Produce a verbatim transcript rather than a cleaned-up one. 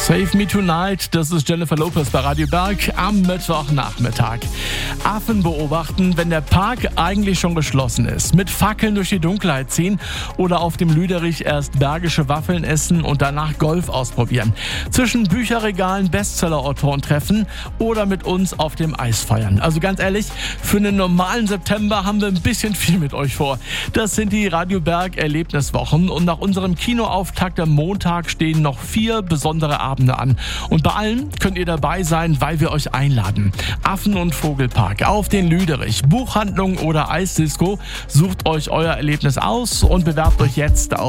Save Me Tonight, das ist Jennifer Lopez bei Radio Berg am Mittwochnachmittag. Affen beobachten, wenn der Park eigentlich schon geschlossen ist. Mit Fackeln durch die Dunkelheit ziehen oder auf dem Lüderich erst bergische Waffeln essen und danach Golf ausprobieren. Zwischen Bücherregalen Bestseller-Autoren treffen oder mit uns auf dem Eis feiern. Also ganz ehrlich, für einen normalen September haben wir ein bisschen viel mit euch vor. Das sind die Radio Berg Erlebniswochen und nach unserem Kinoauftakt am Montag stehen noch vier besondere Abende an. Und bei allen könnt ihr dabei sein, weil wir euch einladen. Affen- und Vogelpark, auf den Lüderich, Buchhandlung oder Eisdisco. Sucht euch euer Erlebnis aus und bewerbt euch jetzt auf